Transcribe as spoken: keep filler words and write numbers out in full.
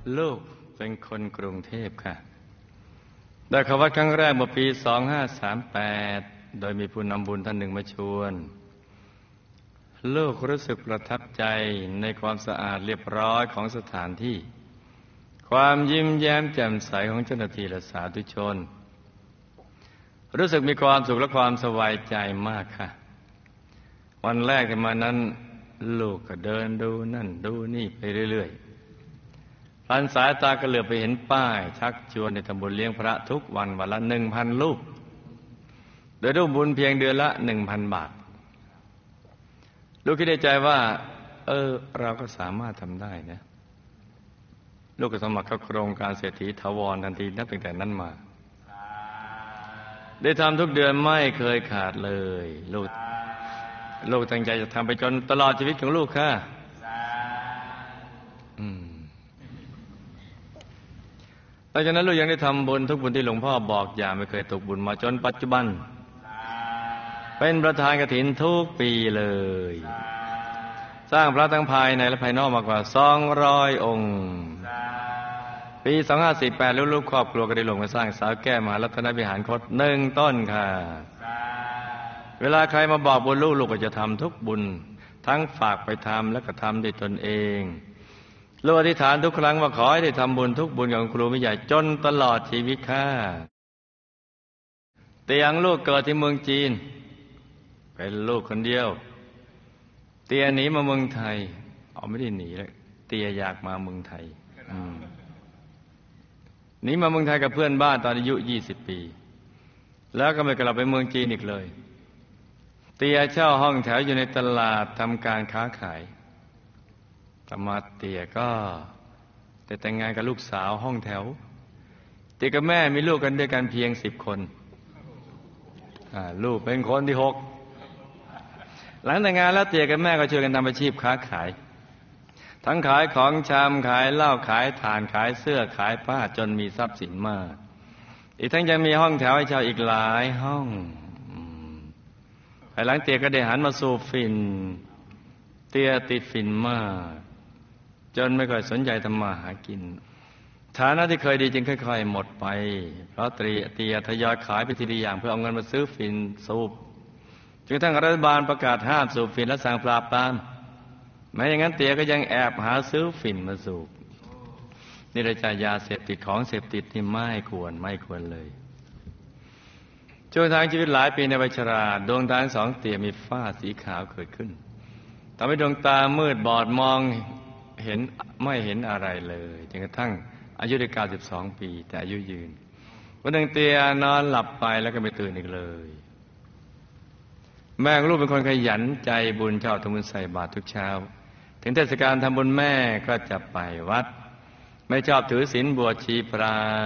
ลูกเป็นคนกรุงเทพค่ะได้เข้าวัดครั้งแรกเมื่อปีสองห้าสามแปดโดยมีผู้นำบุญท่านหนึ่งมาชวนลูกรู้สึกประทับใจในความสะอาดเรียบร้อยของสถานที่ความยิ้มแย้มแจ่มใสของเจ้าหน้าที่และสาธุชนรู้สึกมีความสุขและความสบายใจมากค่ะวันแรกที่มานั้นลูกก็เดินดูนั่นดูนี่ไปเรื่อยๆพันสายตาก็เหลือบไปเห็นป้ายชักชวนในทำบุญเลี้ยงพระทุกวันวันละหนึ่งพันรูปโดยรูปบุญเพียงเดือนละหนึ่งพันบาทลูกคิดในใจว่าเออเราก็สามารถทำได้นะลูกก็สมัครเข้าโครงการเศรษฐีถาวรทันทีนับตั้งแต่นั้นมาได้ทำทุกเดือนไม่เคยขาดเลยลูกลูกตั้งใจจะทำไปจนตลอดชีวิตของลูกค่ะอืมหลังจากนั้นลูกยังได้ทำบุญทุกบุญที่หลวงพ่อบอกอย่างไม่เคยตกบุญมาจนปัจจุบันเป็นประธานกฐินทุกปีเลยสร้างพระทั้งภายในและภายนอกมากกว่าสองร้อยองค์ปีสองห้าสี่แปดลูกๆครอบครัวก็ได้ลงมาสร้างเสาแก้วมหารัตนวิหารคดหนึ่งต้นค่ะเวลาใครมาบอกบุญลูกลูกก็จะทำทุกบุญทั้งฝากไปทำและก็ทำด้วยตนเองลูกอธิษฐานทุกครั้งว่าขอให้ได้ทำบุญทุกบุญของครูไม่ใหญ่จนตลอดชีวิตค่ะแต่ยังลูกเกิดที่เมืองจีนเป็นลูกคนเดียวเตียหนีมาเมืองไทยเอาไม่ได้หนีเลยเตียอยากมาเมืองไทยหนีมาเมืองไทยกับเพื่อนบ้านตอนอายุยี่สิบปีแล้วก็ไม่กลับไปเมืองจีนอีกเลยเตียเช่าห้องแถวอยู่ในตลาดทำการค้าขายต่อมาเตียก็ได้แต่งงานกับลูกสาวห้องแถวเตียกับแม่มีลูกกันด้วยกันเพียงสิบคนลูกเป็นคนที่หกหลังแต่งงานแล้วเตียกับแม่ก็ช่วยกันทำอาชีพค้าขายทั้งขายของชำขายเหล้าขายถ่านขายเสื้อขายผ้าจนมีทรัพย์สินมากอีกทั้งยังมีห้องแถวให้เช่าอีกหลายห้องภายหลังเตียก็ได้หันมาสูบฝิ่นเตียติดฝิ่นมากจนไม่ค่อยสนใจทำมาหากินฐานะที่เคยดีจึงค่อยๆหมดไปเพราะเตียเตียทยอยขายไปทีละอย่างเพื่อเอาเงินมาซื้อฝิ่นสูบจนกระทั่งรัฐบาลประกาศห้ามสูบฝิ่นและสั่งปราบปรามแม้อย่างนั้นเตียก็ยังแอบหาซื้อฝิ่นมาสูบนี่ระจายาเสพติดของเสพติดที่ไม่ควรไม่ควรเลยช่วงทางชีวิตหลายปีในวัยชราดวงตาสองเตียมีฝ้าสีขาวเกิดขึ้นทำให้ดวงตามืดบอดมองเห็นไม่เห็นอะไรเลยจนกระทั่งอายุได้เก้าสิบสองปีแต่อายุยืนวันหนึ่งเตียนอนหลับไปแล้วก็ไม่ตื่นอีกเลยแม่ของลูกเป็นคนขยันใจบุญชอบทำบุญใส่บาตรทุกเช้าถึงเทศกาลทำบุญแม่ก็จะไปวัดไม่ชอบถือศีลบวชชีพราม